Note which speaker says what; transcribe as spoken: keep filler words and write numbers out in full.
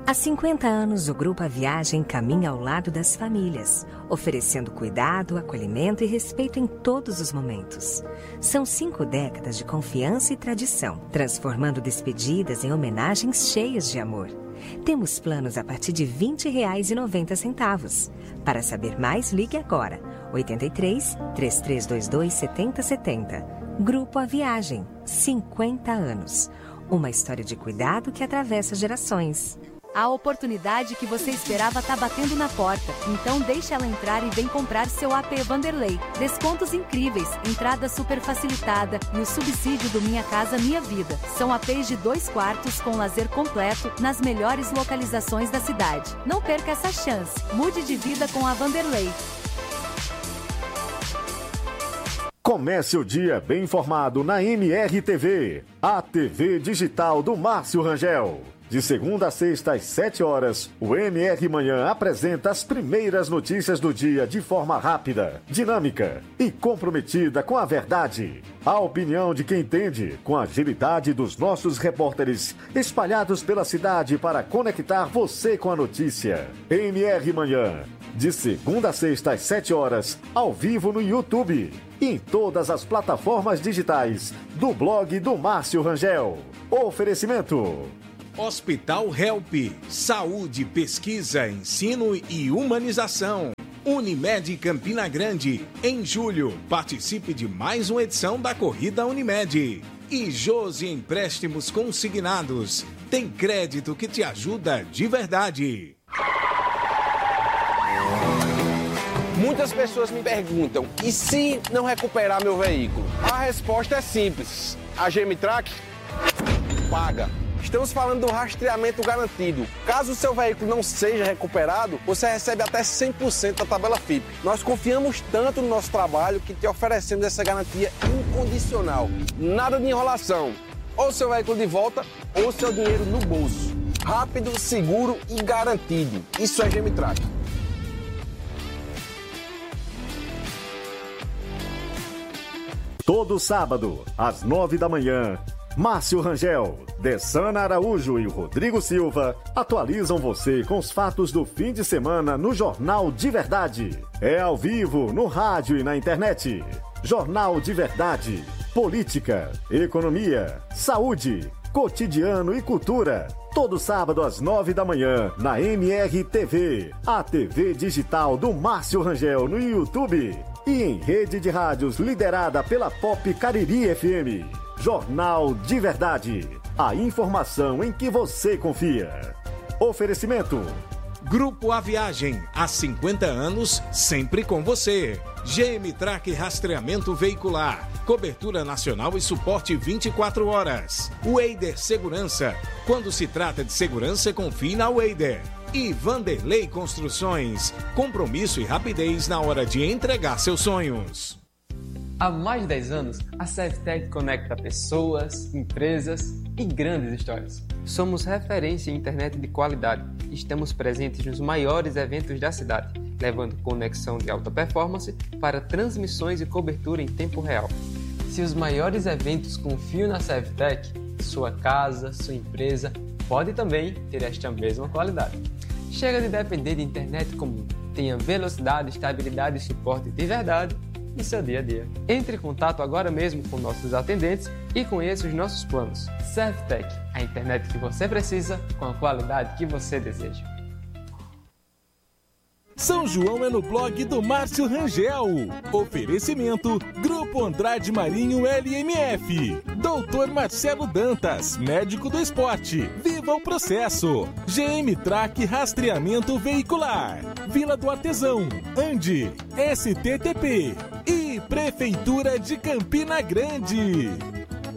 Speaker 1: Há cinquenta anos, o Grupo A Viagem caminha ao lado das famílias, oferecendo cuidado, acolhimento e respeito em todos os momentos. São cinco décadas de confiança e tradição, transformando despedidas em homenagens cheias de amor. Temos planos a partir de vinte reais e noventa centavos. Para saber mais, ligue agora, oito três, três três dois dois, sete zero sete zero. Grupo A Viagem, cinquenta anos. Uma história de cuidado que atravessa gerações.
Speaker 2: A oportunidade que você esperava está batendo na porta. Então deixa ela entrar e vem comprar seu A P Vanderlei. Descontos incríveis, entrada super facilitada e o subsídio do Minha Casa Minha Vida. São A Ps de dois quartos com lazer completo nas melhores localizações da cidade. Não perca essa chance. Mude de vida com a Vanderlei.
Speaker 3: Comece o dia bem informado na M R T V, a T V digital do Márcio Rangel. De segunda a sexta, às sete horas, o M R Manhã apresenta as primeiras notícias do dia de forma rápida, dinâmica e comprometida com a verdade. A opinião de quem entende, com a agilidade dos nossos repórteres, espalhados pela cidade para conectar você com a notícia. M R Manhã, de segunda a sexta, às sete horas, ao vivo no YouTube e em todas as plataformas digitais do blog do Márcio Rangel. Oferecimento:
Speaker 4: Hospital Help, saúde, pesquisa, ensino e humanização. Unimed Campina Grande, em julho, participe de mais uma edição da Corrida Unimed. E Josi Empréstimos Consignados, tem crédito que te ajuda de verdade.
Speaker 5: Muitas pessoas me perguntam, e se não recuperar meu veículo? A resposta é simples, a Gemitrack paga. Estamos falando do rastreamento garantido. Caso o seu veículo não seja recuperado, você recebe até cem por cento da tabela F I P. Nós confiamos tanto no nosso trabalho que te oferecemos essa garantia incondicional. Nada de enrolação. Ou seu veículo de volta, ou seu dinheiro no bolso. Rápido, seguro e garantido. Isso é Gemitrack.
Speaker 3: Todo sábado, às nove da manhã, Márcio Rangel, Dessana Araújo e Rodrigo Silva atualizam você com os fatos do fim de semana no Jornal de Verdade. É ao vivo, no rádio e na internet. Jornal de Verdade. Política, economia, saúde, cotidiano e cultura. Todo sábado às nove da manhã, na M R T V, a T V digital do Márcio Rangel no YouTube e em rede de rádios liderada pela Pop Cariri F M. Jornal de Verdade. A informação em que você confia. Oferecimento:
Speaker 4: Grupo A Viagem, há cinquenta anos, sempre com você. Gemitrack Rastreamento Veicular, cobertura nacional e suporte vinte e quatro horas. Weider Segurança, quando se trata de segurança, confie na Weider. E Vanderlei Construções, compromisso e rapidez na hora de entregar seus sonhos.
Speaker 6: Há mais de dez anos, a ServTech conecta pessoas, empresas e grandes histórias. Somos referência em internet de qualidade e estamos presentes nos maiores eventos da cidade, levando conexão de alta performance para transmissões e cobertura em tempo real. Se os maiores eventos confiam na ServTech, sua casa, sua empresa pode também ter esta mesma qualidade. Chega de depender de internet comum. Tenha velocidade, estabilidade e suporte de verdade no seu dia a dia. Entre em contato agora mesmo com nossos atendentes e conheça os nossos planos. ServTech, a internet que você precisa com a qualidade que você deseja.
Speaker 7: São João é no blog do Márcio Rangel. Oferecimento: Grupo Andrade Marinho L M F. Doutor Marcelo Dantas, médico do esporte. Viva o processo. Gemitrack Rastreamento Veicular. Vila do Artesão. Andi. S T T P. E Prefeitura de Campina Grande.